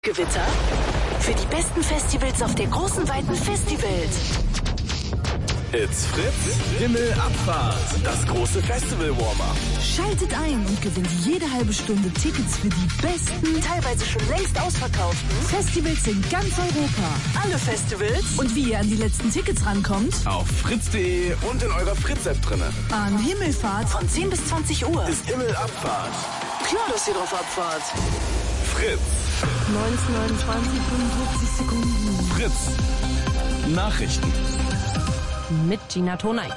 Gewitter für die besten Festivals auf der großen, weiten Festiwelt. It's Fritz, Himmelabfahrt, das große Festival-Warm-Up. Schaltet ein und gewinnt jede halbe Stunde Tickets für die besten, teilweise schon längst ausverkauften Festivals in ganz Europa. Alle Festivals und wie ihr an die letzten Tickets rankommt. Auf fritz.de und in eurer Fritz-App drinne. An Himmelfahrt von 10 bis 20 Uhr. Ist Himmelabfahrt. Klar, dass ihr drauf abfahrt. Fritz. 19:29, 55 Sekunden. Fritz. Nachrichten. Mit Gina Toneik.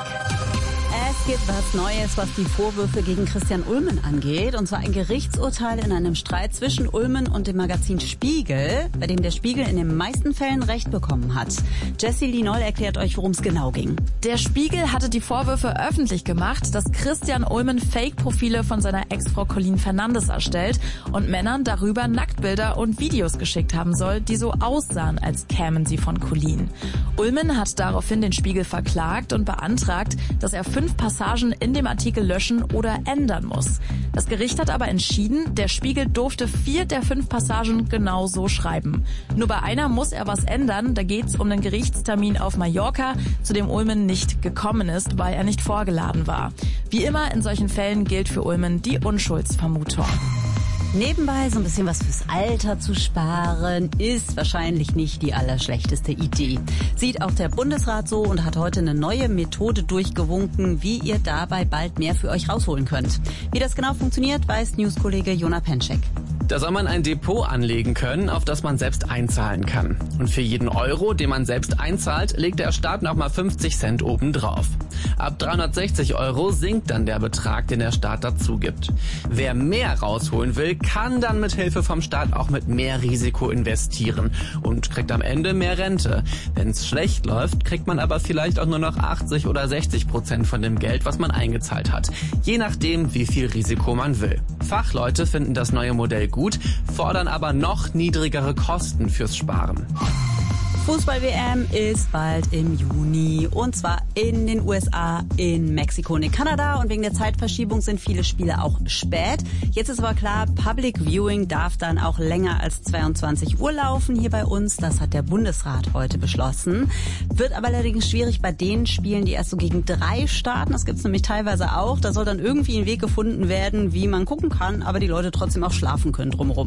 Es gibt was Neues, was die Vorwürfe gegen Christian Ulmen angeht. Und zwar ein Gerichtsurteil in einem Streit zwischen Ulmen und dem Magazin Spiegel, bei dem der Spiegel in den meisten Fällen Recht bekommen hat. Jessie Linol erklärt euch, worum es genau ging. Der Spiegel hatte die Vorwürfe öffentlich gemacht, dass Christian Ulmen Fake-Profile von seiner Ex-Frau Colleen Fernandes erstellt und Männern darüber Nacktbilder und Videos geschickt haben soll, die so aussahen, als kämen sie von Colleen. Ulmen hat daraufhin den Spiegel verklagt und beantragt, dass er 5 Passagen in dem Artikel löschen oder ändern muss. Das Gericht hat aber entschieden, der Spiegel durfte 4 der 5 Passagen genau so schreiben. Nur bei einer muss er was ändern, da geht's um den Gerichtstermin auf Mallorca, zu dem Ulmen nicht gekommen ist, weil er nicht vorgeladen war. Wie immer in solchen Fällen gilt für Ulmen die Unschuldsvermutung. Nebenbei so ein bisschen was fürs Alter zu sparen, ist wahrscheinlich nicht die allerschlechteste Idee. Sieht auch der Bundesrat so und hat heute eine neue Methode durchgewunken, wie ihr dabei bald mehr für euch rausholen könnt. Wie das genau funktioniert, weiß Newskollege Jona Penschek. Da soll man ein Depot anlegen können, auf das man selbst einzahlen kann. Und für jeden Euro, den man selbst einzahlt, legt der Staat nochmal 50 Cent obendrauf. Ab 360 Euro sinkt dann der Betrag, den der Staat dazu gibt. Wer mehr rausholen will, kann dann mit Hilfe vom Staat auch mit mehr Risiko investieren und kriegt am Ende mehr Rente. Wenn es schlecht läuft, kriegt man aber vielleicht auch nur noch 80 oder 60% von dem Geld, was man eingezahlt hat. Je nachdem, wie viel Risiko man will. Fachleute finden das neue Modell gut, fordern aber noch niedrigere Kosten fürs Sparen. Fußball-WM ist bald im Juni und zwar in den USA, in Mexiko und in Kanada und wegen der Zeitverschiebung sind viele Spiele auch spät. Jetzt ist aber klar, Public Viewing darf dann auch länger als 22 Uhr laufen hier bei uns. Das hat der Bundesrat heute beschlossen. Wird aber allerdings schwierig bei den Spielen, die erst so gegen 3 starten. Das gibt's nämlich teilweise auch. Da soll dann irgendwie ein Weg gefunden werden, wie man gucken kann, aber die Leute trotzdem auch schlafen können drumherum.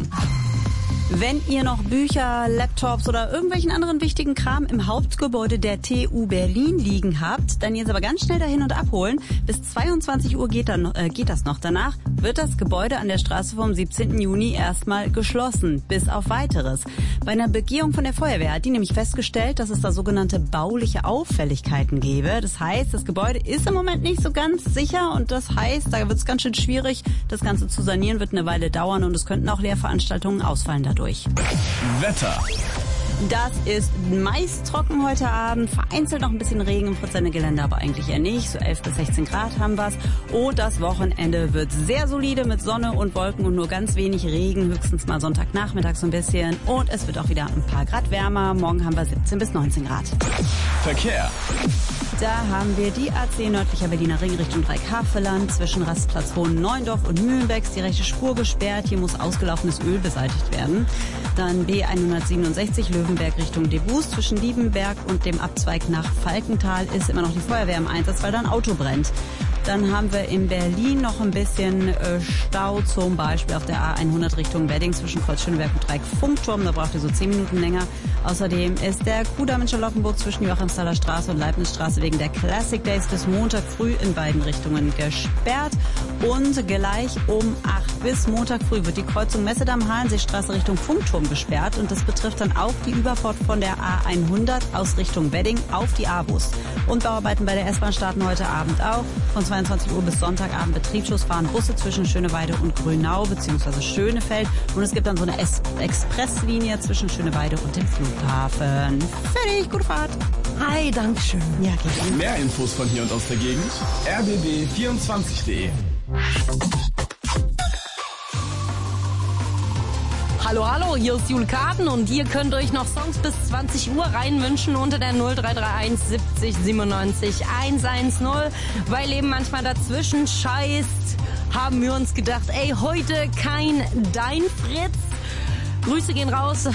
Wenn ihr noch Bücher, Laptops oder irgendwelchen anderen wichtigen Kram im Hauptgebäude der TU Berlin liegen habt, dann jetzt aber ganz schnell dahin und abholen. Bis 22 Uhr geht das noch. Danach wird das Gebäude an der Straße vom 17. Juni erstmal geschlossen, bis auf Weiteres. Bei einer Begehung von der Feuerwehr hat die nämlich festgestellt, dass es da sogenannte bauliche Auffälligkeiten gäbe. Das heißt, das Gebäude ist im Moment nicht so ganz sicher und das heißt, da wird es ganz schön schwierig. Das Ganze zu sanieren wird eine Weile dauern und es könnten auch Lehrveranstaltungen ausfallen dadurch. Wetter. Das ist meist trocken heute Abend, vereinzelt noch ein bisschen Regen im Fritzer Gelände, aber eigentlich eher nicht. So 11 bis 16 Grad haben wir's. Und das Wochenende wird sehr solide mit Sonne und Wolken und nur ganz wenig Regen, höchstens mal Sonntagnachmittag so ein bisschen. Und es wird auch wieder ein paar Grad wärmer. Morgen haben wir 17 bis 19 Grad. Verkehr. Da haben wir die A10 nördlicher Berliner Ring Richtung Dreieckhaveland zwischen Rastplatz Hohen-Neuendorf und Mühlenbecks die rechte Spur gesperrt. Hier muss ausgelaufenes Öl beseitigt werden. Dann B167 Löwenberg Richtung Debus zwischen Liebenberg und dem Abzweig nach Falkenthal ist immer noch die Feuerwehr im Einsatz, weil da ein Auto brennt. Dann haben wir in Berlin noch ein bisschen Stau, zum Beispiel auf der A100 Richtung Wedding zwischen Kreuz-Schöneberg und Dreieck-Funkturm. Da braucht ihr so 10 Minuten länger. Außerdem ist der Kudamm in Charlottenburg zwischen Joachimsthaler Straße und Leibnizstraße wegen der Classic Days bis Montag früh in beiden Richtungen gesperrt. Und gleich um 8 bis Montag früh wird die Kreuzung Messedamm-Hallenseestraße Richtung Funkturm gesperrt. Und das betrifft dann auch die Überfahrt von der A100 aus Richtung Wedding auf die A-Bus. Und Bauarbeiten bei der S-Bahn starten heute Abend auch. Von 22 Uhr bis Sonntagabend Betriebsschluss fahren Busse zwischen Schöneweide und Grünau bzw. Schönefeld. Und es gibt dann so eine Expresslinie zwischen Schöneweide und dem Flughafen. Fertig, gute Fahrt. Hi, dankeschön. Ja, geht. Mehr Infos von hier und aus der Gegend. rbb24.de. Hallo, hier ist Jule Karten und ihr könnt euch noch Songs bis 20 Uhr reinwünschen unter der 0331 70 97 110. Weil Leben manchmal dazwischen scheißt, haben wir uns gedacht, ey, heute kein Dein Fritz. Grüße gehen raus